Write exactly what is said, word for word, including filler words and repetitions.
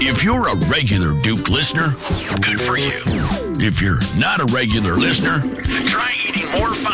If you're a regular Duke listener, good for you. If you're not a regular listener, try eating more